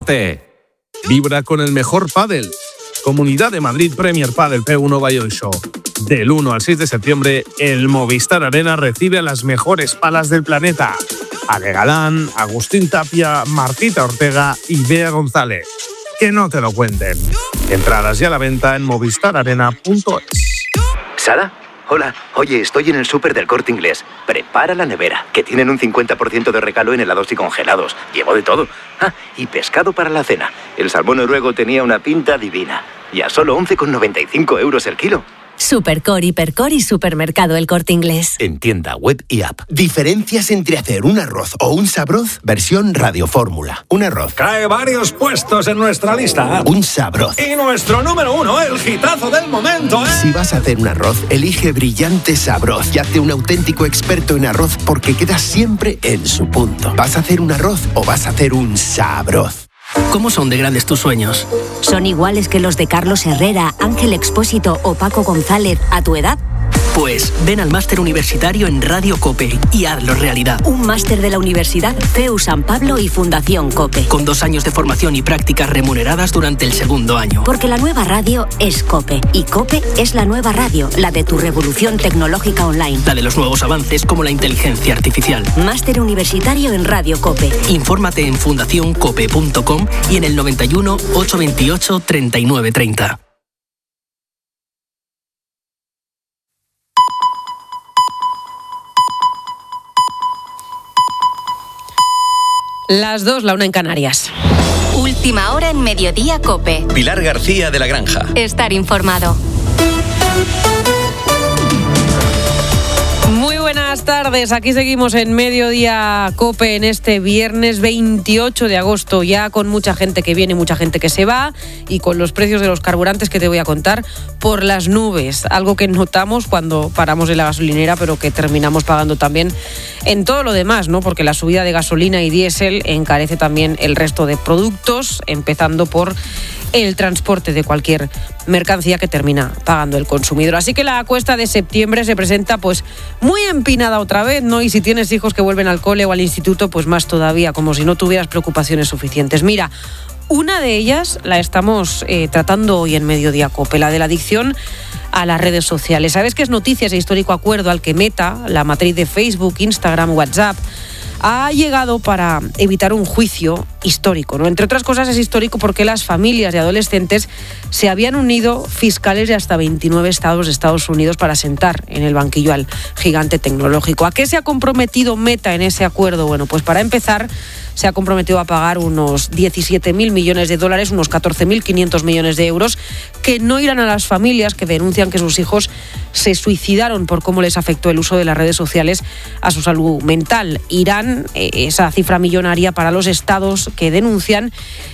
deporte. Vibra con el mejor pádel. Comunidad de Madrid Premier Padel P1 Valladolid Show. Del 1 al 6 de septiembre, el Movistar Arena recibe a las mejores palas del planeta. Ale Galán, Agustín Tapia, Martita Ortega y Bea González. Que no te lo cuenten. Entradas ya a la venta en movistararena.es. ¿Sara? Hola. Oye, estoy en el súper del Corte Inglés. Prepara la nevera, que tienen un 50% de regalo en helados y congelados. Llevo de todo. Ah, y pescado para la cena. El salmón noruego tenía una pinta divina. Y a solo 11,95 € el kilo. Supercor, Hipercor y Supermercado El Corte Inglés. En tienda web y app. Diferencias entre hacer un arroz o un sabroz, versión radiofórmula. Un arroz. Cae varios puestos en nuestra lista. Un sabroz. Y nuestro número 1, el hitazo del momento, ¿eh? Si vas a hacer un arroz, elige Brillante Sabroz y hazte un auténtico experto en arroz porque quedas siempre en su punto. ¿Vas a hacer un arroz o vas a hacer un sabroz? ¿Cómo son de grandes tus sueños? ¿Son iguales que los de Carlos Herrera, Ángel Expósito o Paco González a tu edad? Pues ven al máster universitario en Radio COPE y hazlo realidad. Un máster de la Universidad CEU San Pablo y Fundación COPE. Con 2 años de formación y prácticas remuneradas durante el segundo año. Porque la nueva radio es COPE. Y COPE es la nueva radio, la de tu revolución tecnológica online. La de los nuevos avances como la inteligencia artificial. Máster universitario en Radio COPE. Infórmate en fundacioncope.com y en el 91 828 3930. Las 2, la 1 en Canarias. Última hora en Mediodía COPE. Pilar García de la Granja. Estar informado. Buenas tardes, aquí seguimos en Mediodía COPE en este viernes 28 de agosto, ya con mucha gente que viene, mucha gente que se va y con los precios de los carburantes que te voy a contar por las nubes, algo que notamos cuando paramos en la gasolinera pero que terminamos pagando también en todo lo demás, ¿no? Porque la subida de gasolina y diésel encarece también el resto de productos, empezando por el transporte de cualquier mercancía que termina pagando el consumidor. Así que la cuesta de septiembre se presenta pues muy empinada otra vez, ¿no? Y si tienes hijos que vuelven al cole o al instituto, pues más todavía, como si no tuvieras preocupaciones suficientes. Mira, una de ellas la estamos tratando hoy en Mediodía COPE, la de la adicción a las redes sociales. ¿Sabes que es noticia ese histórico acuerdo al que Meta, la matriz de Facebook, Instagram, WhatsApp, ha llegado para evitar un juicio histórico, ¿no? Entre otras cosas es histórico porque las familias de adolescentes se habían unido fiscales de hasta 29 estados de Estados Unidos para sentar en el banquillo al gigante tecnológico. ¿A qué se ha comprometido Meta en ese acuerdo? Bueno, pues para empezar se ha comprometido a pagar unos 17.000 millones de dólares, unos 14.500 millones de euros, que no irán a las familias que denuncian que sus hijos se suicidaron por cómo les afectó el uso de las redes sociales a su salud mental. Irán esa cifra millonaria para los estados que denuncian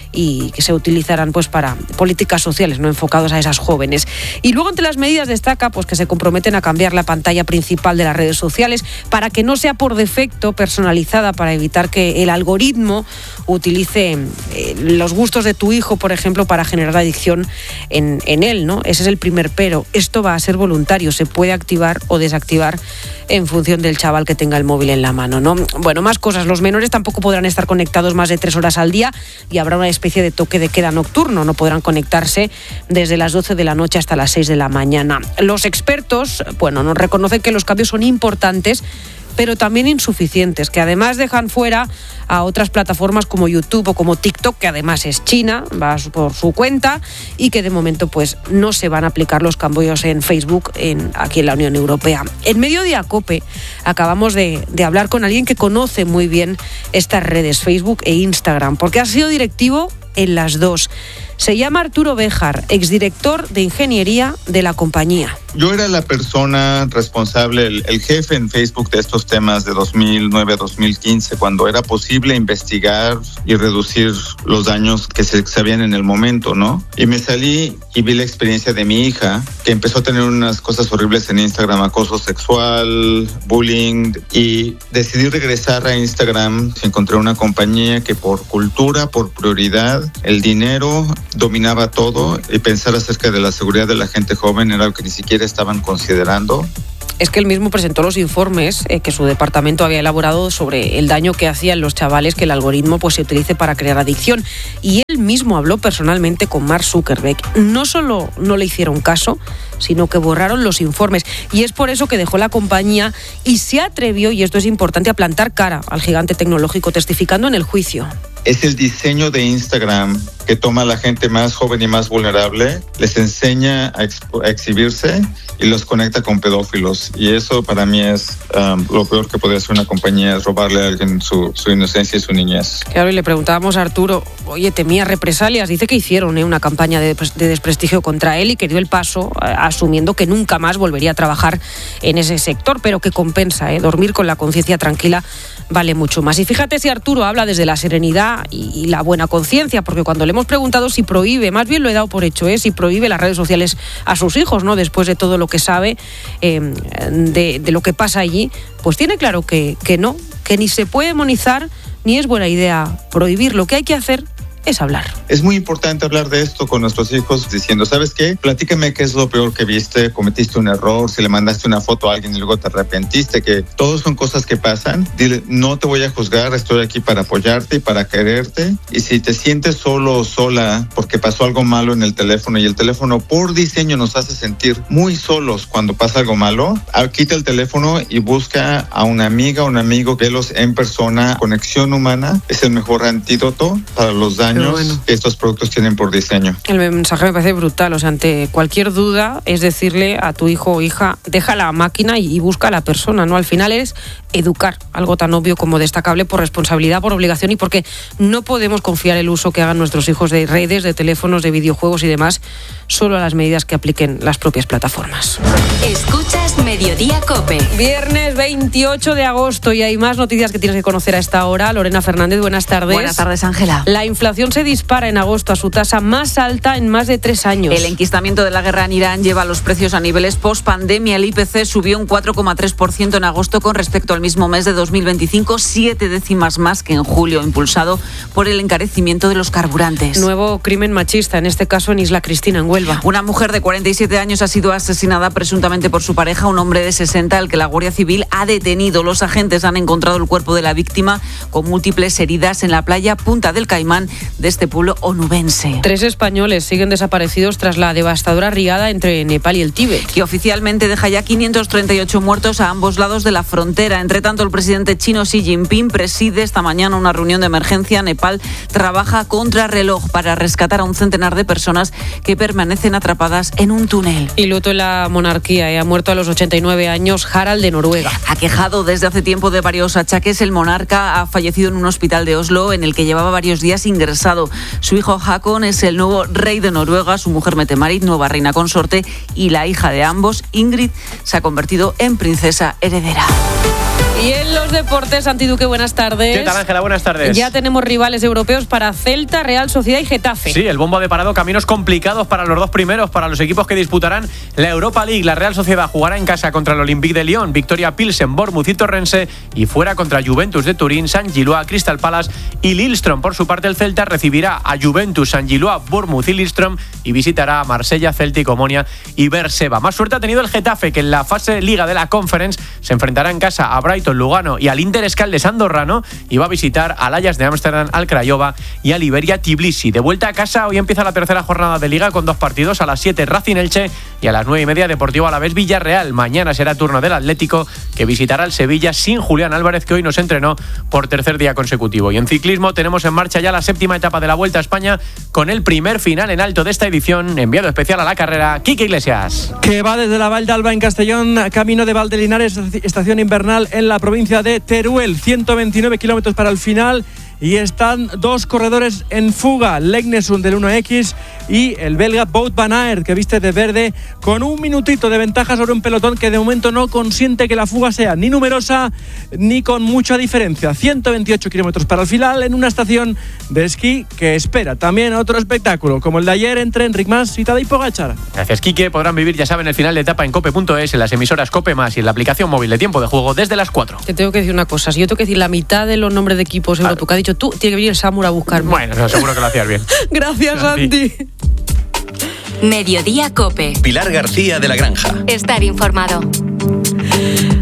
y que se utilizarán pues para políticas sociales no enfocadas a esas jóvenes. Y luego entre las medidas destaca pues que se comprometen a cambiar la pantalla principal de las redes sociales para que no sea por defecto personalizada, para evitar que el algoritmo utilice los gustos de tu hijo, por ejemplo, para generar adicción en él, ¿no? Ese es el primer pero. Esto va a ser voluntario, se puede activar o desactivar en función del chaval que tenga el móvil en la mano, ¿no? Bueno, más cosas. Los menores tampoco podrán estar conectados más de 3 horas al día y habrá una especie de toque de queda nocturno. No podrán conectarse desde las 12 de la noche hasta las 6 de la mañana. Los expertos, nos reconocen que los cambios son importantes, pero también insuficientes, que además dejan fuera a otras plataformas como YouTube o como TikTok, que además es China, va por su cuenta, y que de momento pues no se van a aplicar los cambios en Facebook aquí en la Unión Europea. En Mediodía COPE acabamos de hablar con alguien que conoce muy bien estas redes, Facebook e Instagram, porque ha sido directivo en las dos. Se llama Arturo Béjar, exdirector de ingeniería de la compañía. Yo era la persona responsable, el jefe en Facebook de estos temas de 2009 a 2015, cuando era posible investigar y reducir los daños que se sabían en el momento, ¿no? Y me salí y vi la experiencia de mi hija, que empezó a tener unas cosas horribles en Instagram, acoso sexual, bullying, y decidí regresar a Instagram. Encontré una compañía que por cultura, por prioridad, el dinero dominaba todo, y pensar acerca de la seguridad de la gente joven era algo que ni siquiera estaban considerando. es que él mismo presentó los informes que su departamento había elaborado sobre el daño que hacían los chavales que el algoritmo se utilice para crear adicción. Y él mismo habló personalmente con Mark Zuckerberg. No solo no le hicieron caso, sino que borraron los informes. Y es por eso que dejó la compañía y se atrevió, y esto es importante, a plantar cara al gigante tecnológico, testificando en el juicio. Es el diseño de Instagram que toma a la gente más joven y más vulnerable, les enseña a exhibirse y los conecta con pedófilos. Y eso para mí es lo peor que podría hacer una compañía, es robarle a alguien su inocencia y su niñez. Claro, y le preguntábamos a Arturo, oye, temía represalias. Dice que hicieron una campaña de desprestigio contra él y que dio el paso asumiendo que nunca más volvería a trabajar en ese sector, pero que compensa, dormir con la conciencia tranquila vale mucho más. Y fíjate si Arturo habla desde la serenidad y la buena conciencia, porque cuando le hemos preguntado si prohíbe, más bien lo he dado por hecho, si prohíbe las redes sociales a sus hijos, ¿no? Después de todo lo que sabe de lo que pasa allí, pues tiene claro que no, que ni se puede demonizar ni es buena idea prohibir. Lo que hay que hacer es hablar. Es muy importante hablar de esto con nuestros hijos diciendo, ¿sabes qué? Platícame qué es lo peor que viste, cometiste un error, si le mandaste una foto a alguien y luego te arrepentiste, que todos son cosas que pasan. Dile, no te voy a juzgar, estoy aquí para apoyarte y para quererte. Y si te sientes solo o sola porque pasó algo malo en el teléfono, y el teléfono por diseño nos hace sentir muy solos cuando pasa algo malo, quita el teléfono y busca a una amiga o un amigo, velos en persona. Conexión humana es el mejor antídoto para los daños que estos productos tienen por diseño. El mensaje me parece brutal, o sea, ante cualquier duda es decirle a tu hijo o hija, deja la máquina y busca a la persona, ¿no? Al final es educar, algo tan obvio como destacable por responsabilidad, por obligación y porque no podemos confiar el uso que hagan nuestros hijos de redes, de teléfonos, de videojuegos y demás, solo a las medidas que apliquen las propias plataformas. Escuchas Mediodía COPE. Viernes 28 de agosto y hay más noticias que tienes que conocer a esta hora. Lorena Fernández, buenas tardes. Buenas tardes, Ángela. La inflación se dispara en agosto a su tasa más alta en más de 3 años. El enquistamiento de la guerra en Irán lleva los precios a niveles post-pandemia. El IPC subió un 4,3% en agosto con respecto al mismo mes de 2025, 7 décimas más que en julio, impulsado por el encarecimiento de los carburantes. Nuevo crimen machista, en este caso en Isla Cristina, en Huelva. Una mujer de 47 años ha sido asesinada presuntamente por su pareja, un hombre de 60 al que la Guardia Civil ha detenido. Los agentes han encontrado el cuerpo de la víctima con múltiples heridas en la playa Punta del Caimán de este pueblo onubense. 3 españoles siguen desaparecidos tras la devastadora riada entre Nepal y el Tíbet. Que oficialmente deja ya 538 muertos a ambos lados de la frontera. Entre tanto, el presidente chino Xi Jinping preside esta mañana una reunión de emergencia. Nepal trabaja contra reloj para rescatar a un centenar de personas que permanecen atrapadas en un túnel. Y luto en la monarquía. Ha muerto a los 89 años Harald de Noruega. Aquejado desde hace tiempo de varios achaques, el monarca ha fallecido en un hospital de Oslo en el que llevaba varios días ingresado. Su hijo Håkon es el nuevo rey de Noruega, su mujer Mette-Marit, nueva reina consorte, y la hija de ambos, Ingrid, se ha convertido en princesa heredera. Y en los deportes, Santi Duque, buenas tardes. ¿Qué tal, Ángela? Buenas tardes. Ya tenemos rivales europeos para Celta, Real Sociedad y Getafe. Sí, el bombo de parado, caminos complicados para los dos primeros, para los equipos que disputarán la Europa League. La Real Sociedad jugará en casa contra el Olympique de Lyon, Victoria Pilsen, Bournemouth y Torrense, y fuera contra Juventus de Turín, San Gilois, Crystal Palace y Lillestrøm. Por su parte, el Celta recibirá a Juventus, San Gilois, Bournemouth y Lillestrøm y visitará a Marsella, Celtic, Omonia y Berseba. Más suerte ha tenido el Getafe, que en la fase Liga de la Conference se enfrentará en casa a Brighton, Lugano y al Inter Escaldes andorrano, y va a visitar al Ajax de Ámsterdam, al Craiova y al Iberia Tbilisi. De vuelta a casa, hoy empieza la tercera jornada de Liga con 2 partidos. A las 7 Racing Elche y a las 9:30 Deportivo Alavés Villarreal. Mañana será turno del Atlético, que visitará al Sevilla sin Julián Álvarez, que hoy nos entrenó por tercer día consecutivo. Y en ciclismo tenemos en marcha ya la 7ª etapa de la Vuelta a España, con el primer final en alto de esta edición. Enviado especial a la carrera, Quique Iglesias. Que va desde la Val d'Alba en Castellón, camino de Valdelinares, estación invernal en la provincia de Teruel. 129 kilómetros para el final. Y están 2 corredores en fuga, Legnesund del 1X y el belga Wout van Aert, que viste de verde, con 1 minutito de ventaja sobre un pelotón que de momento no consiente que la fuga sea ni numerosa ni con mucha diferencia. 128 kilómetros para el final en una estación de esquí que espera también otro espectáculo, como el de ayer entre Enric Mas y Tadej Pogačar. Gracias, Quique. Podrán vivir, ya saben, el final de etapa en cope.es, en las emisoras Cope Más y en la aplicación móvil de Tiempo de Juego desde las 4. Te tengo que decir una cosa, si yo tengo que decir la mitad de los nombres de equipos europeos que ha dicho tú, tiene que venir el Samur a buscarme. Bueno, no, seguro que lo hacías bien. Gracias, Santi. Mediodía COPE. Pilar García de la Granja. Estar informado.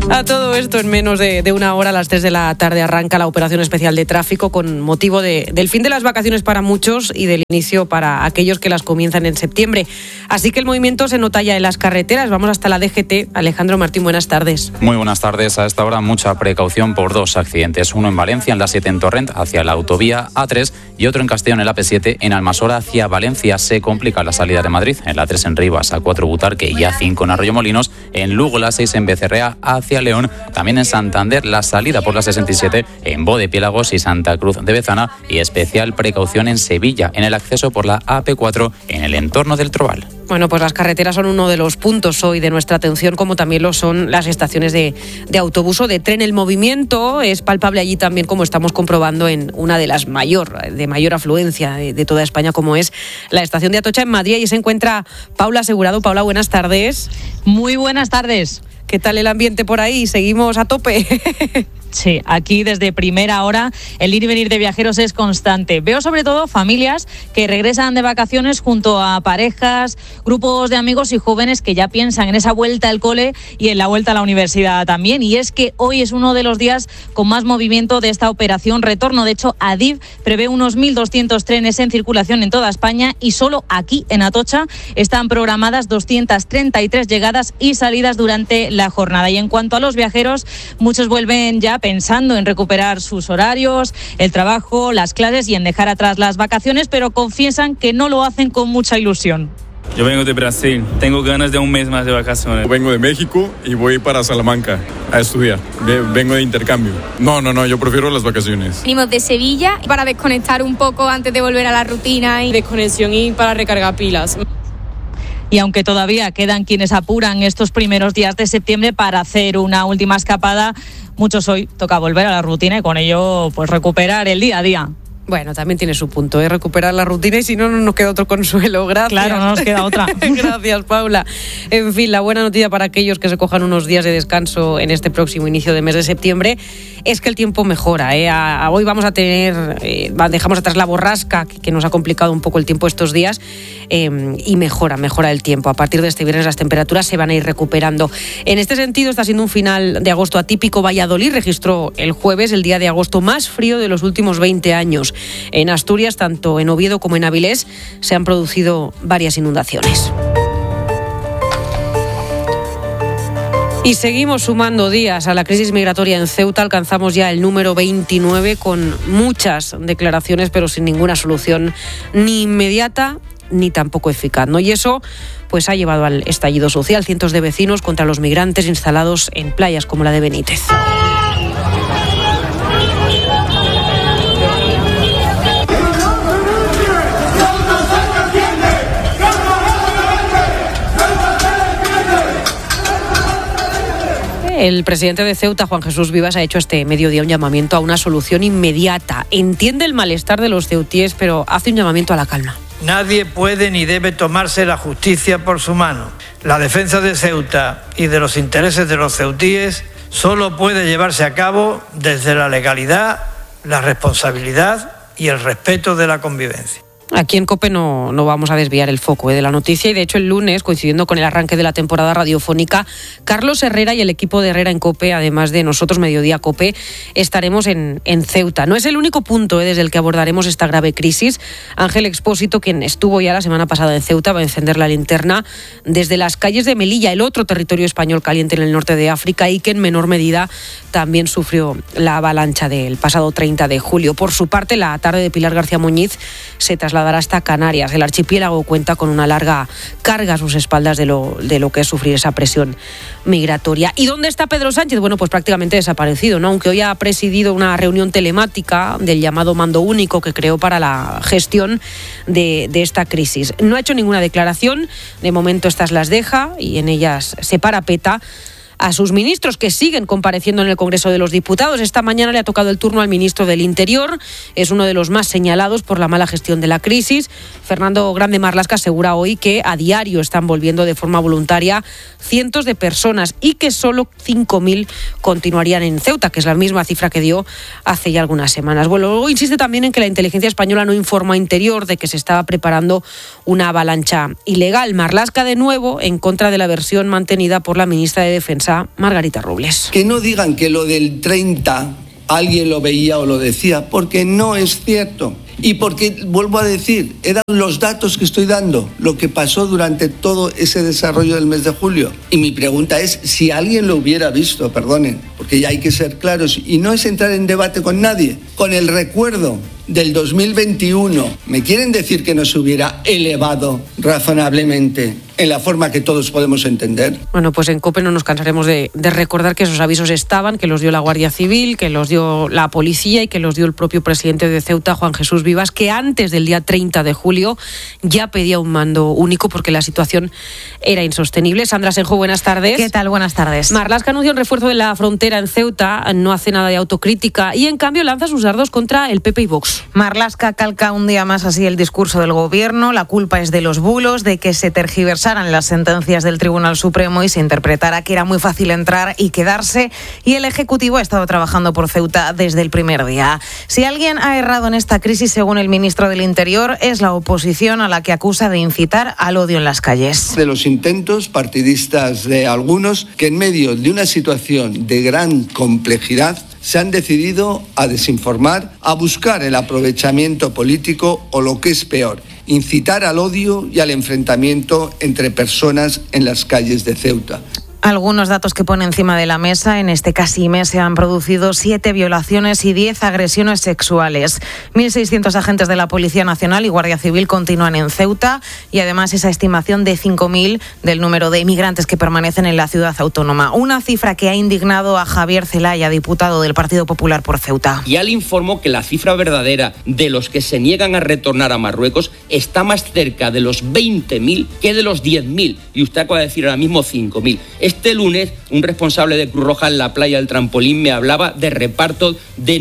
A todo esto, en menos de una hora, a las 3 de la tarde, arranca la operación especial de tráfico con motivo del fin de las vacaciones para muchos y del inicio para aquellos que las comienzan en septiembre. Así que el movimiento se nota ya en las carreteras. Vamos hasta la DGT. Alejandro Martín, buenas tardes. Muy buenas tardes. A esta hora mucha precaución por dos accidentes. Uno en Valencia, en la 7 en Torrent, hacia la autovía A3, y otro en Castellón, en la AP7, en Almasora, hacia Valencia. Se complica la salida de Madrid, en la 3 en Rivas, A4 Butarque y A5 en Arroyomolinos, en Lugo, la 6 en Becerrea, hacia León, también en Santander, la salida por la 67 en Bodepiélagos y Santa Cruz de Bezana, y especial precaución en Sevilla, en el acceso por la AP4 en el entorno del Trobal. Bueno, pues las carreteras son uno de los puntos hoy de nuestra atención, como también lo son las estaciones de autobús o de tren. El movimiento es palpable allí también, como estamos comprobando en una de las de mayor afluencia de toda España, como es la estación de Atocha en Madrid. Y se encuentra Paula Asegurado. Paula, buenas tardes. Muy buenas tardes. ¿Qué tal el ambiente por ahí? ¿Seguimos a tope? Sí, aquí desde primera hora el ir y venir de viajeros es constante. Veo sobre todo familias que regresan de vacaciones junto a parejas, grupos de amigos y jóvenes que ya piensan en esa vuelta al cole y en la vuelta a la universidad también. Y es que hoy es uno de los días con más movimiento de esta operación retorno. De hecho, Adif prevé unos 1.200 trenes en circulación en toda España y solo aquí en Atocha están programadas 233 llegadas y salidas durante la jornada. Y en cuanto a los viajeros, muchos vuelven ya pensando en recuperar sus horarios, el trabajo, las clases y en dejar atrás las vacaciones, pero confiesan que no lo hacen con mucha ilusión. Yo vengo de Brasil, tengo ganas de un mes más de vacaciones. Vengo de México y voy para Salamanca a estudiar. Vengo de intercambio. No, yo prefiero las vacaciones. Venimos de Sevilla para desconectar un poco antes de volver a la rutina. Y desconexión y para recargar pilas. Y aunque todavía quedan quienes apuran estos primeros días de septiembre para hacer una última escapada, muchos hoy toca volver a la rutina y con ello pues recuperar el día a día. Bueno, también tiene su punto, recuperar la rutina, y si no, no nos queda otro consuelo. Gracias. Claro, no nos queda otra. Gracias, Paula. En fin, la buena noticia para aquellos que se cojan unos días de descanso en este próximo inicio de mes de septiembre es que el tiempo mejora. Hoy vamos a tener, dejamos atrás la borrasca que nos ha complicado un poco el tiempo estos días, y mejora el tiempo. A partir de este viernes las temperaturas se van a ir recuperando. En este sentido, está siendo un final de agosto atípico. Valladolid registró el jueves el día de agosto más frío de los últimos 20 años. En Asturias, tanto en Oviedo como en Avilés, se han producido varias inundaciones. Y seguimos sumando días a la crisis migratoria en Ceuta. Alcanzamos ya el número 29 con muchas declaraciones, pero sin ninguna solución ni inmediata ni tampoco eficaz, ¿no? Y eso pues ha llevado al estallido social. Cientos de vecinos contra los migrantes instalados en playas como la de Benítez. El presidente de Ceuta, Juan Jesús Vivas, ha hecho este mediodía un llamamiento a una solución inmediata. Entiende el malestar de los ceutíes, pero hace un llamamiento a la calma. Nadie puede ni debe tomarse la justicia por su mano. La defensa de Ceuta y de los intereses de los ceutíes solo puede llevarse a cabo desde la legalidad, la responsabilidad y el respeto de la convivencia. Aquí en COPE no vamos a desviar el foco de la noticia, y de hecho el lunes, coincidiendo con el arranque de la temporada radiofónica, Carlos Herrera y el equipo de Herrera en COPE, además de nosotros, Mediodía COPE, estaremos en Ceuta. No es el único punto desde el que abordaremos esta grave crisis. Ángel Expósito, quien estuvo ya la semana pasada en Ceuta, va a encender la linterna desde las calles de Melilla, el otro territorio español caliente en el norte de África y que en menor medida también sufrió la avalancha del pasado 30 de julio. Por su parte, la tarde de Pilar García Muñiz se trasladará hasta Canarias. El archipiélago cuenta con una larga carga a sus espaldas de lo que es sufrir esa presión migratoria. ¿Y dónde está Pedro Sánchez? Bueno, pues prácticamente desaparecido, ¿no? Aunque hoy ha presidido una reunión telemática del llamado Mando Único que creó para la gestión de esta crisis. No ha hecho ninguna declaración, de momento estas las deja y en ellas se parapeta a sus ministros, que siguen compareciendo en el Congreso de los Diputados. Esta mañana le ha tocado el turno al ministro del Interior. Es uno de los más señalados por la mala gestión de la crisis. Fernando Grande Marlaska asegura hoy que a diario están volviendo de forma voluntaria cientos de personas y que solo 5.000 continuarían en Ceuta, que es la misma cifra que dio hace ya algunas semanas. Bueno, luego insiste también en que la inteligencia española no informa a Interior de que se estaba preparando una avalancha ilegal. Marlaska, de nuevo, en contra de la versión mantenida por la ministra de Defensa, piensa Margarita Robles. Que no digan que lo del 30 alguien lo veía o lo decía, porque no es cierto. Y porque, vuelvo a decir, eran los datos que estoy dando, lo que pasó durante todo ese desarrollo del mes de julio. Y mi pregunta es, si alguien lo hubiera visto, perdonen, porque ya hay que ser claros, y no es entrar en debate con nadie, con el recuerdo del 2021, ¿me quieren decir que no se hubiera elevado razonablemente en la forma que todos podemos entender? Bueno, pues en COPE no nos cansaremos de recordar que esos avisos estaban, que los dio la Guardia Civil, que los dio la policía y que los dio el propio presidente de Ceuta, Juan Jesús Vivas, que antes del día 30 de julio ya pedía un mando único porque la situación era insostenible. Sandra Senjo, buenas tardes. ¿Qué tal? Buenas tardes. Marlaska anunció un refuerzo de la frontera en Ceuta, no hace nada de autocrítica y en cambio lanza sus dardos contra el PP y Vox. Marlaska calca un día más así el discurso del gobierno. La culpa es de los bulos, de que se tergiversaran las sentencias del Tribunal Supremo y se interpretara que era muy fácil entrar y quedarse. Y el Ejecutivo ha estado trabajando por Ceuta desde el primer día. Si alguien ha errado en esta crisis, según el ministro del Interior, es la oposición, a la que acusa de incitar al odio en las calles. De los intentos partidistas de algunos que en medio de una situación de gran complejidad se han decidido a desinformar, a buscar el aprovechamiento político o, lo que es peor, incitar al odio y al enfrentamiento entre personas en las calles de Ceuta. Algunos datos que pone encima de la mesa. En este casi mes se han producido 7 violaciones y 10 agresiones sexuales. 1.600 agentes de la Policía Nacional y Guardia Civil continúan en Ceuta y además esa estimación de 5.000 del número de inmigrantes que permanecen en la ciudad autónoma. Una cifra que ha indignado a Javier Zelaya, diputado del Partido Popular por Ceuta. Ya le informó que la cifra verdadera de los que se niegan a retornar a Marruecos está más cerca de los 20.000 que de los 10.000. Y usted acaba de decir ahora mismo 5.000. Este lunes, un responsable de Cruz Roja en la playa del Trampolín me hablaba de reparto de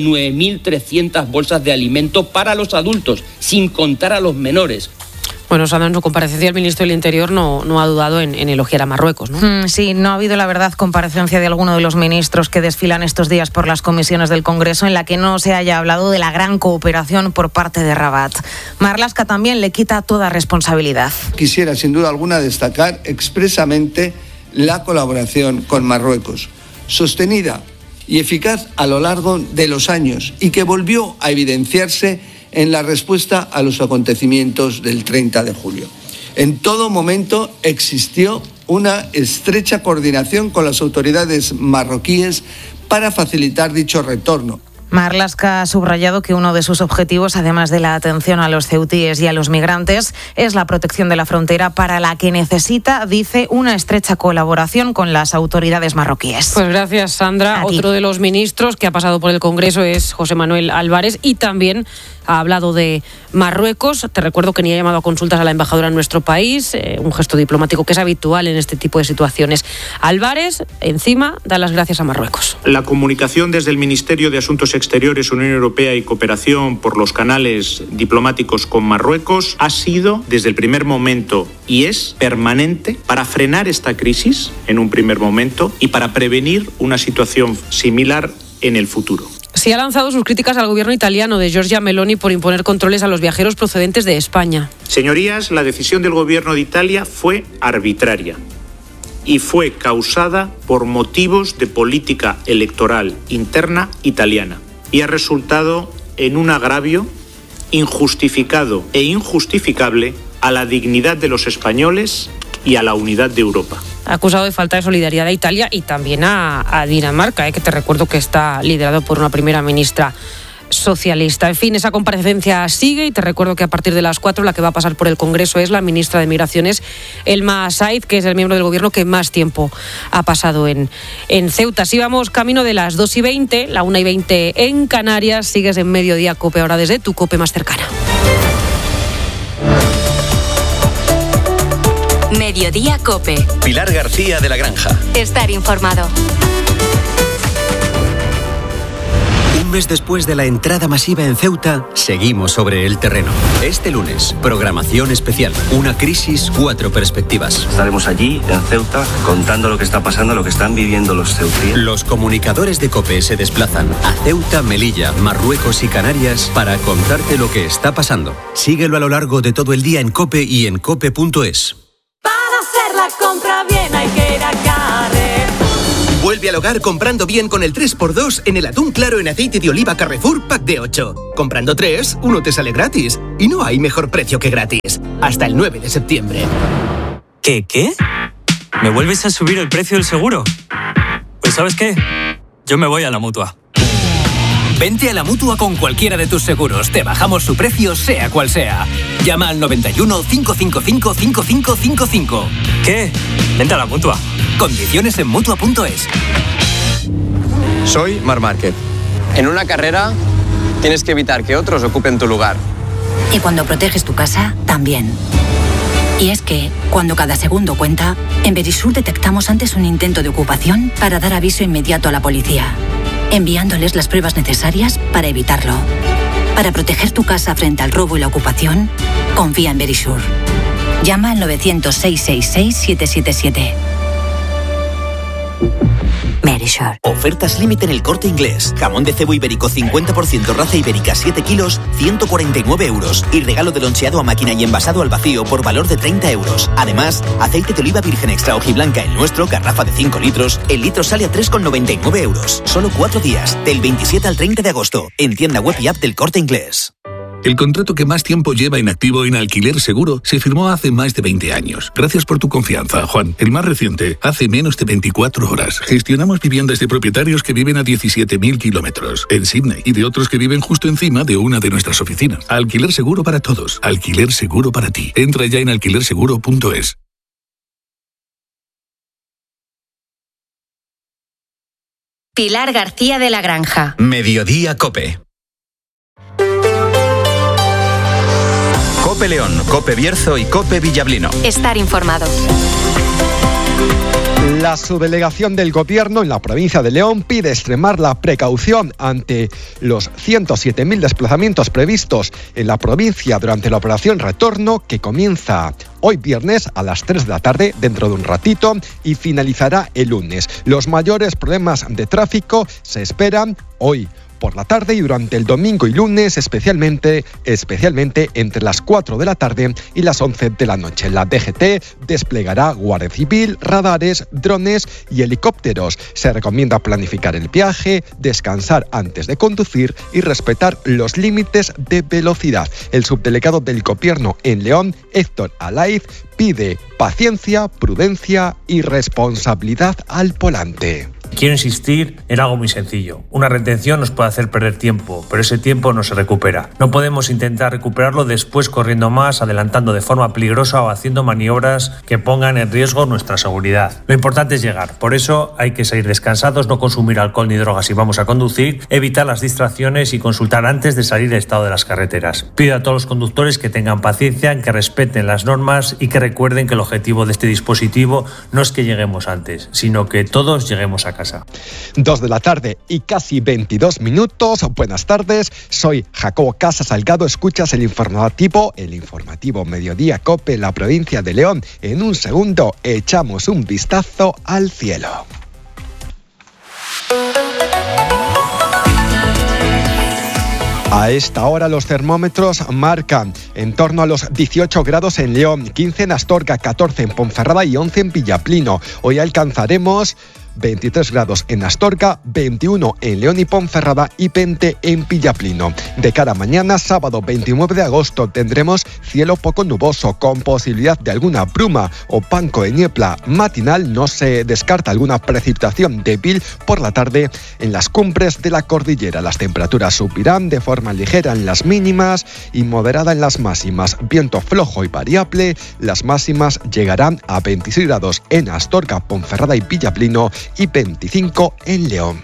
9.300 bolsas de alimento para los adultos, sin contar a los menores. Bueno, Sandra, en su comparecencia el ministro del Interior no ha dudado en elogiar a Marruecos, ¿no? Sí, no ha habido, la verdad, comparecencia de alguno de los ministros que desfilan estos días por las comisiones del Congreso en la que no se haya hablado de la gran cooperación por parte de Rabat. Marlaska también le quita toda responsabilidad. Quisiera, sin duda alguna, destacar expresamente la colaboración con Marruecos, sostenida y eficaz a lo largo de los años y que volvió a evidenciarse en la respuesta a los acontecimientos del 30 de julio. En todo momento existió una estrecha coordinación con las autoridades marroquíes para facilitar dicho retorno. Marlaska ha subrayado que uno de sus objetivos, además de la atención a los ceutíes y a los migrantes, es la protección de la frontera, para la que necesita, dice, una estrecha colaboración con las autoridades marroquíes. Pues gracias, Sandra. Otro de los ministros que ha pasado por el Congreso es José Manuel Álvarez y también ha hablado de Marruecos. Te recuerdo que ni ha llamado a consultas a la embajadora en nuestro país, un gesto diplomático que es habitual en este tipo de situaciones. Álvarez, encima, da las gracias a Marruecos. La comunicación desde el Ministerio de Asuntos Exteriores, Unión Europea y Cooperación por los canales diplomáticos con Marruecos ha sido, desde el primer momento, y es permanente, para frenar esta crisis en un primer momento y para prevenir una situación similar en el futuro. Sí ha lanzado sus críticas al gobierno italiano de Giorgia Meloni por imponer controles a los viajeros procedentes de España. Señorías, la decisión del gobierno de Italia fue arbitraria y fue causada por motivos de política electoral interna italiana y ha resultado en un agravio injustificado e injustificable a la dignidad de los españoles y a la unidad de Europa. Ha acusado de falta de solidaridad a Italia y también a Dinamarca, que te recuerdo que está liderado por una primera ministra socialista. En fin, esa comparecencia sigue y te recuerdo que a partir de las 4 la que va a pasar por el Congreso es la ministra de Migraciones, Elma Said, que es el miembro del gobierno que más tiempo ha pasado en Ceuta. Así vamos camino de las 2:20, la 1:20 en Canarias. Sigues en Mediodía COPE, ahora desde tu COPE más cercana. Mediodía COPE. Pilar García de la Granja. Estar informado. Un mes después de la entrada masiva en Ceuta, seguimos sobre el terreno. Este lunes, programación especial. Una crisis, 4 perspectivas. Estaremos allí, en Ceuta, contando lo que está pasando, lo que están viviendo los ceutíes. Los comunicadores de COPE se desplazan a Ceuta, Melilla, Marruecos y Canarias para contarte lo que está pasando. Síguelo a lo largo de todo el día en COPE y en cope.es. Para hacer la compra bien hay que ir a Carrefour. Vuelve al hogar comprando bien con el 3x2 en el atún claro en aceite de oliva Carrefour Pack de 8. Comprando 3, uno te sale gratis. Y no hay mejor precio que gratis. Hasta el 9 de septiembre. ¿Qué? ¿Me vuelves a subir el precio del seguro? Pues ¿sabes qué? Yo me voy a la Mutua. Vente a la Mutua con cualquiera de tus seguros. Te bajamos su precio, sea cual sea. Llama al 91 555 5555. ¿Qué? Vente a la Mutua. Condiciones en Mutua.es. Soy Marc Márquez. En una carrera tienes que evitar que otros ocupen tu lugar. Y cuando proteges tu casa, también. Y es que, cuando cada segundo cuenta, en Verisur detectamos antes un intento de ocupación para dar aviso inmediato a la policía, enviándoles las pruebas necesarias para evitarlo. Para proteger tu casa frente al robo y la ocupación, confía en Verisur. Llama al 900-666-777. Verisur. Ofertas límite en El Corte Inglés. Jamón de cebo ibérico 50% raza ibérica 7 kilos, 149 euros. Y regalo de loncheado a máquina y envasado al vacío por valor de 30 euros. Además, aceite de oliva virgen extra hojiblanca el nuestro, garrafa de 5 litros. El litro sale a 3,99 euros. Solo 4 días, del 27 al 30 de agosto. En tienda web y app del Corte Inglés. El contrato que más tiempo lleva inactivo en Alquiler Seguro se firmó hace más de 20 años. Gracias por tu confianza, Juan. El más reciente, hace menos de 24 horas. Gestionamos viviendas de propietarios que viven a 17.000 kilómetros en Sydney y de otros que viven justo encima de una de nuestras oficinas. Alquiler Seguro para todos. Alquiler Seguro para ti. Entra ya en alquilerseguro.es. Pilar García de la Granja. Mediodía COPE. COPE León, COPE Bierzo y COPE Villablino. Estar informado. La subdelegación del Gobierno en la provincia de León pide extremar la precaución ante los 107.000 desplazamientos previstos en la provincia durante la operación Retorno, que comienza hoy viernes a las 3 de la tarde, dentro de un ratito, y finalizará el lunes. Los mayores problemas de tráfico se esperan hoy por la tarde y durante el domingo y lunes, especialmente entre las 4 de la tarde y las 11 de la noche. La DGT desplegará Guardia Civil, radares, drones y helicópteros. Se recomienda planificar el viaje, descansar antes de conducir y respetar los límites de velocidad. El subdelegado del Gobierno en León, Héctor Alaiz, pide paciencia, prudencia y responsabilidad al volante. Quiero insistir en algo muy sencillo. Una retención nos puede hacer perder tiempo, pero ese tiempo no se recupera. No podemos intentar recuperarlo después corriendo más, adelantando de forma peligrosa o haciendo maniobras que pongan en riesgo nuestra seguridad. Lo importante es llegar. Por eso hay que salir descansados, no consumir alcohol ni drogas si vamos a conducir, evitar las distracciones y consultar antes de salir del estado de las carreteras. Pido a todos los conductores que tengan paciencia, que respeten las normas y que recuerden que el objetivo de este dispositivo no es que lleguemos antes, sino que todos lleguemos a casa. 2 de la tarde y casi 22 minutos. Buenas tardes, soy Jacobo Casa Salgado. Escuchas el informativo Mediodía COPE, la provincia de León. En un segundo echamos un vistazo al cielo. A esta hora los termómetros marcan en torno a los 18 grados en León, 15 en Astorga, 14 en Ponferrada y 11 en Villablino. Hoy alcanzaremos 23 grados en Astorga, 21 en León y Ponferrada y 20 en Villablino. De cara a mañana, sábado 29 de agosto, tendremos cielo poco nuboso con posibilidad de alguna bruma o banco de niebla matinal. No se descarta alguna precipitación débil por la tarde en las cumbres de la cordillera. Las temperaturas subirán de forma ligera en las mínimas y moderada en las máximas. Viento flojo y variable. Las máximas llegarán a 26 grados en Astorga, Ponferrada y Villablino y 25 en León.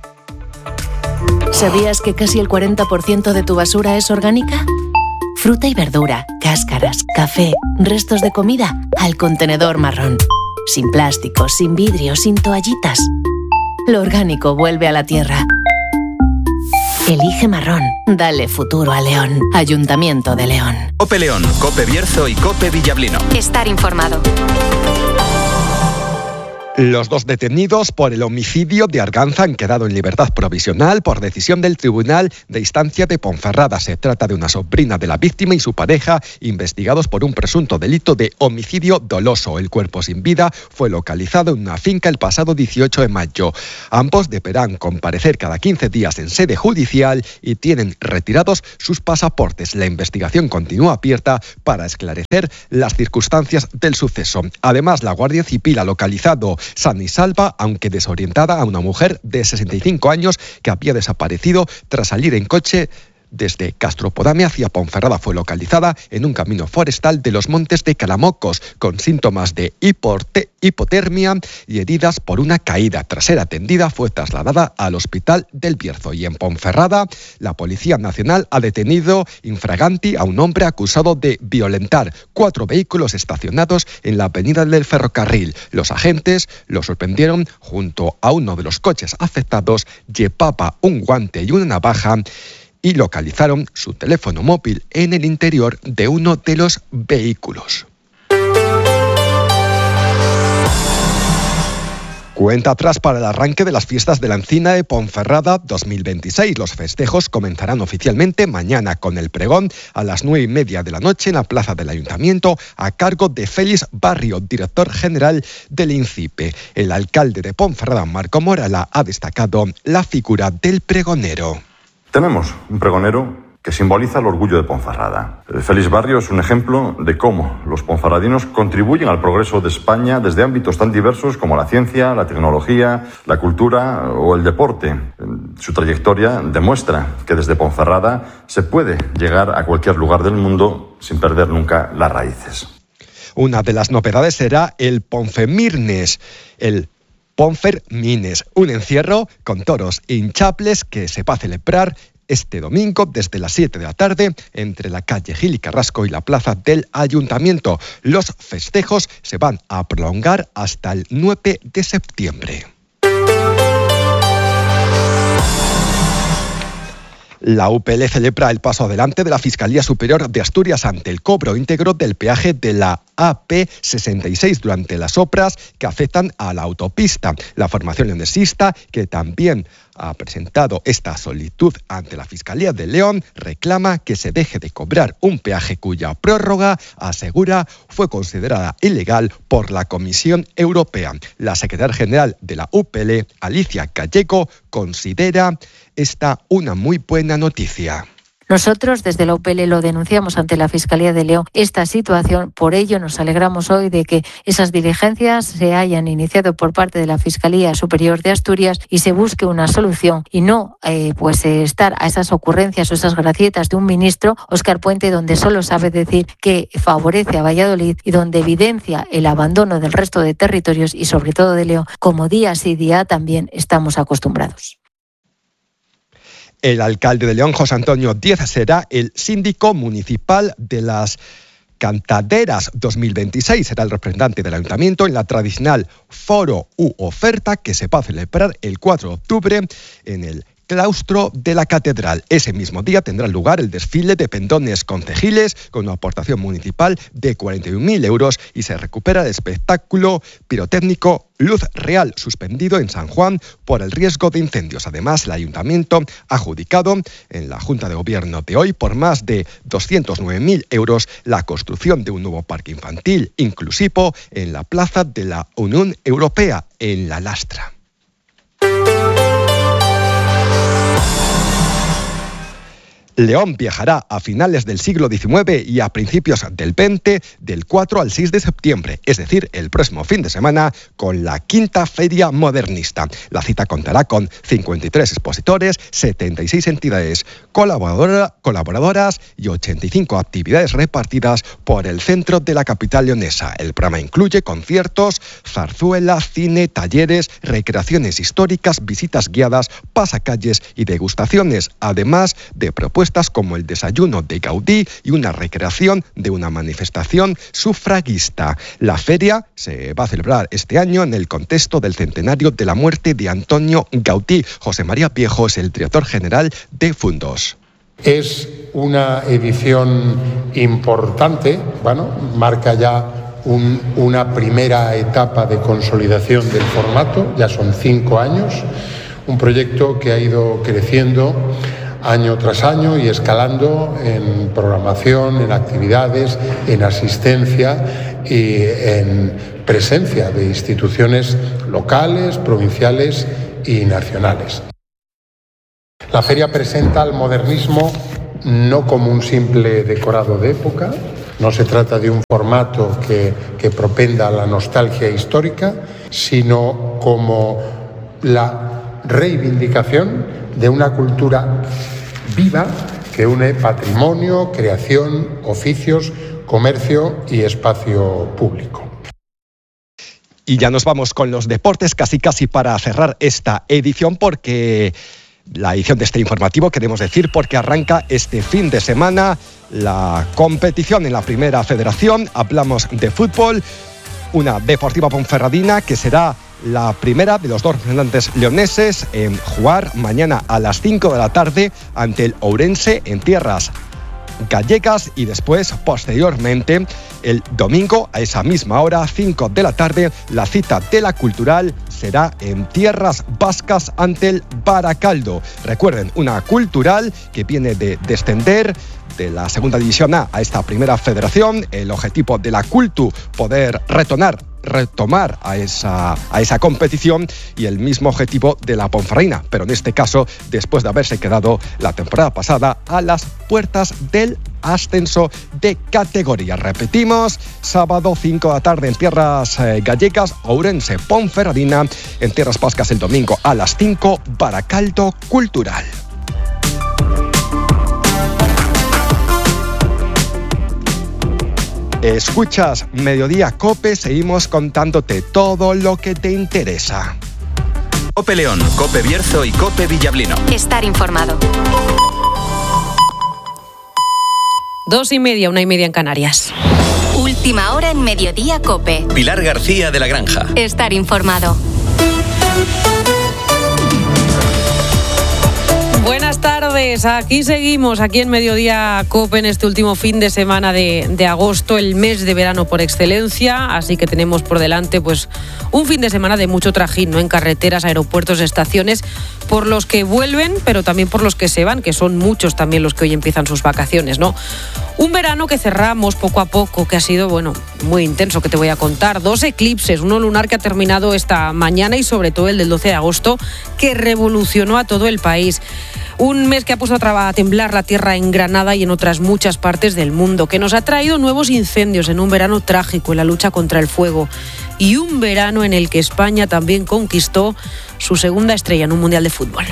¿Sabías que casi el 40% de tu basura es orgánica? Fruta y verdura, cáscaras, café, restos de comida, al contenedor marrón. Sin plástico, sin vidrio, sin toallitas. Lo orgánico vuelve a la tierra. Elige marrón. Dale futuro a León. Ayuntamiento de León. COPE León, COPE Bierzo y COPE Villablino. Estar informado. Los dos detenidos por el homicidio de Arganza han quedado en libertad provisional por decisión del Tribunal de Instancia de Ponferrada. Se trata de una sobrina de la víctima y su pareja, investigados por un presunto delito de homicidio doloso. El cuerpo sin vida fue localizado en una finca el pasado 18 de mayo. Ambos deberán comparecer cada 15 días en sede judicial y tienen retirados sus pasaportes. La investigación continúa abierta para esclarecer las circunstancias del suceso. Además, la Guardia Civil ha localizado sana y salva, aunque desorientada, a una mujer de 65 años que había desaparecido tras salir en coche desde Castropodame hacia Ponferrada. Fue localizada en un camino forestal de los Montes de Calamocos con síntomas de hipotermia y heridas por una caída. Tras ser atendida, fue trasladada al Hospital del Bierzo. Y en Ponferrada, la Policía Nacional ha detenido infraganti a un hombre acusado de violentar 4 vehículos estacionados en la avenida del Ferrocarril. Los agentes lo sorprendieron junto a uno de los coches afectados, llevaba un guante y una navaja y localizaron su teléfono móvil en el interior de uno de los vehículos. Cuenta atrás para el arranque de las fiestas de la Encina de Ponferrada 2026. Los festejos comenzarán oficialmente mañana con el pregón a las 9:30 de la noche en la plaza del Ayuntamiento a cargo de Félix Barrio, director general del INCIPE. El alcalde de Ponferrada, Marco Morala, ha destacado la figura del pregonero. Tenemos un pregonero que simboliza el orgullo de Ponferrada. Félix Barrio es un ejemplo de cómo los ponferradinos contribuyen al progreso de España desde ámbitos tan diversos como la ciencia, la tecnología, la cultura o el deporte. Su trayectoria demuestra que desde Ponferrada se puede llegar a cualquier lugar del mundo sin perder nunca las raíces. Una de las novedades será el Ponfermines, Ponfermines, un encierro con toros hinchables que se va a celebrar este domingo desde las 7 de la tarde entre la calle Gil y Carrasco y la plaza del Ayuntamiento. Los festejos se van a prolongar hasta el 9 de septiembre. La UPL celebra el paso adelante de la Fiscalía Superior de Asturias ante el cobro íntegro del peaje de la AP66 durante las obras que afectan a la autopista. La formación leonesista, que también ha presentado esta solicitud ante la Fiscalía de León, reclama que se deje de cobrar un peaje cuya prórroga, asegura, fue considerada ilegal por la Comisión Europea. La secretaria general de la UPL, Alicia Gallego, considera esta una muy buena noticia. Nosotros desde la UPL lo denunciamos ante la Fiscalía de León esta situación, por ello nos alegramos hoy de que esas diligencias se hayan iniciado por parte de la Fiscalía Superior de Asturias y se busque una solución y no estar a esas ocurrencias o esas gracietas de un ministro, Óscar Puente, donde solo sabe decir que favorece a Valladolid y donde evidencia el abandono del resto de territorios y sobre todo de León, como día sí día también estamos acostumbrados. El alcalde de León, José Antonio Díez, será el síndico municipal de las Cantaderas 2026. Será el representante del ayuntamiento en la tradicional foro u oferta que se va a celebrar el 4 de octubre en el claustro de la catedral. Ese mismo día tendrá lugar el desfile de pendones concejiles con una aportación municipal de 41.000 euros y se recupera el espectáculo pirotécnico Luz Real, suspendido en San Juan por el riesgo de incendios. Además, el ayuntamiento ha adjudicado en la Junta de Gobierno de hoy por más de 209.000 euros la construcción de un nuevo parque infantil inclusivo en la Plaza de la Unión Europea, en La Lastra. León viajará a finales del siglo XIX y a principios del XX, del 4 al 6 de septiembre, es decir, el próximo fin de semana, con la quinta Feria Modernista. La cita contará con 53 expositores, 76 entidades colaboradoras y 85 actividades repartidas por el centro de la capital leonesa. El programa incluye conciertos, zarzuela, cine, talleres, recreaciones históricas, visitas guiadas, pasacalles y degustaciones, además de propuestas como el desayuno de Gaudí y una recreación de una manifestación sufragista. La feria se va a celebrar este año en el contexto del centenario de la muerte de Antonio Gaudí. José María Viejo es el director general de Fundos. Es una edición importante, marca ya una primera etapa de consolidación del formato, ya son 5 años, un proyecto que ha ido creciendo año tras año y escalando en programación, en actividades, en asistencia y en presencia de instituciones locales, provinciales y nacionales. La feria presenta el modernismo no como un simple decorado de época, no se trata de un formato que propenda a la nostalgia histórica, sino como la reivindicación de una cultura viva que une patrimonio, creación, oficios, comercio y espacio público. Y ya nos vamos con los deportes, casi para cerrar esta edición, porque la edición de este informativo, queremos decir, porque arranca este fin de semana la competición en la Primera Federación. Hablamos de fútbol, una Deportiva Ponferradina que será la primera de los dos representantes leoneses en jugar mañana a las 5 de la tarde ante el Ourense en tierras gallegas, y después, posteriormente, el domingo a esa misma hora, 5 de la tarde, la cita de la Cultural será en tierras vascas ante el Baracaldo. Recuerden, una Cultural que viene de descender de la segunda división A a esta Primera Federación. El objetivo de la Cultu, poder retomar a esa competición, y el mismo objetivo de la Ponferradina, pero en este caso después de haberse quedado la temporada pasada a las puertas del ascenso de categoría. Repetimos, sábado 5 de la tarde en tierras gallegas, Ourense Ponferradina, en tierras vascas el domingo a las 5, Baracaldo Cultural. Escuchas Mediodía COPE, seguimos contándote todo lo que te interesa. COPE León, COPE Bierzo y COPE Villablino. Estar informado. 2:30, 1:30 en Canarias. Última hora en Mediodía COPE. Pilar García de la Granja. Estar informado. Buenas tardes, aquí seguimos, aquí en Mediodía COPE en este último fin de semana de agosto, el mes de verano por excelencia, así que tenemos por delante pues un fin de semana de mucho trajín, ¿no? En carreteras, aeropuertos, estaciones, por los que vuelven, pero también por los que se van, que son muchos también los que hoy empiezan sus vacaciones, ¿no? Un verano que cerramos poco a poco, que ha sido, bueno, muy intenso, que te voy a contar. 2 eclipses, uno lunar que ha terminado esta mañana y sobre todo el del 12 de agosto, que revolucionó a todo el país. Un mes que ha puesto a temblar la tierra en Granada y en otras muchas partes del mundo, que nos ha traído nuevos incendios en un verano trágico en la lucha contra el fuego, y un verano en el que España también conquistó su segunda estrella en un mundial de fútbol.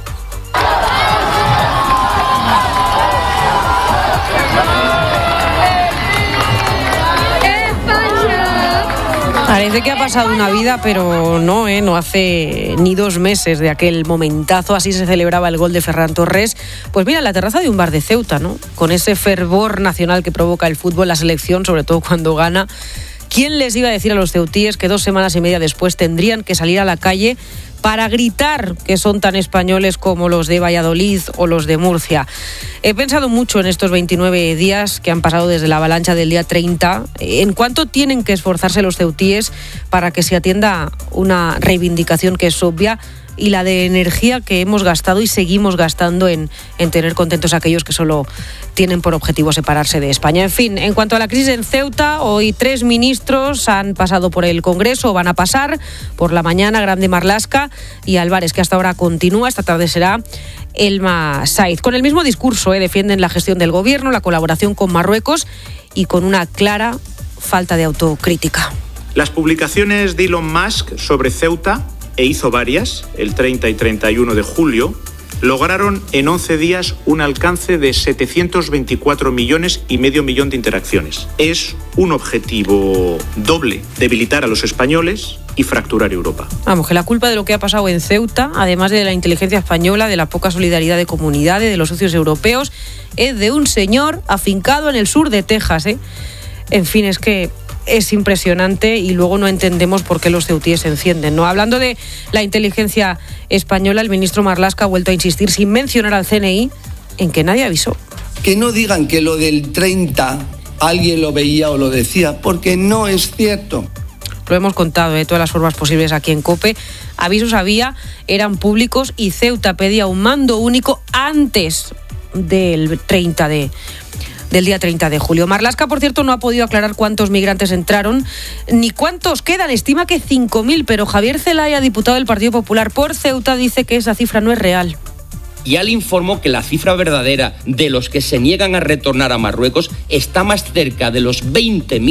Parece que ha pasado una vida, pero no, no hace ni 2 meses de aquel momentazo. Así se celebraba el gol de Ferran Torres. Pues mira, en la terraza de un bar de Ceuta, ¿no? Con ese fervor nacional que provoca el fútbol, la selección, sobre todo cuando gana. ¿Quién les iba a decir a los ceutíes que 2 semanas y media después tendrían que salir a la calle para gritar que son tan españoles como los de Valladolid o los de Murcia? He pensado mucho en estos 29 días que han pasado desde la avalancha del día 30, en cuánto tienen que esforzarse los ceutíes para que se atienda una reivindicación que es obvia, y la de energía que hemos gastado y seguimos gastando en tener contentos a aquellos que solo tienen por objetivo separarse de España. En fin, en cuanto a la crisis en Ceuta, hoy 3 ministros han pasado por el Congreso, o van a pasar por la mañana: Grande Marlaska y Álvarez, que hasta ahora continúa. Esta tarde será Elma Saiz. Con el mismo discurso, defienden la gestión del gobierno, la colaboración con Marruecos, y con una clara falta de autocrítica. Las publicaciones de Elon Musk sobre Ceuta, e hizo varias, el 30 y 31 de julio, lograron en 11 días un alcance de 724 millones y medio millón de interacciones. Es un objetivo doble: debilitar a los españoles y fracturar Europa. Vamos, que la culpa de lo que ha pasado en Ceuta, además de la inteligencia española, de la poca solidaridad de comunidades, de los socios europeos, es de un señor afincado en el sur de Texas, En fin, es que es impresionante, y luego no entendemos por qué los ceutíes se encienden, ¿no? Hablando de la inteligencia española, el ministro Marlaska ha vuelto a insistir, sin mencionar al CNI, en que nadie avisó. Que no digan que lo del 30 alguien lo veía o lo decía, porque no es cierto. Lo hemos contado de todas las formas posibles aquí en COPE. Avisos había, eran públicos y Ceuta pedía un mando único antes del día 30 de julio. Marlaska, por cierto, no ha podido aclarar cuántos migrantes entraron ni cuántos quedan. Estima que 5.000, pero Javier Zelaya, diputado del Partido Popular por Ceuta, dice que esa cifra no es real. Ya le informó que la cifra verdadera de los que se niegan a retornar a Marruecos está más cerca de los 20.000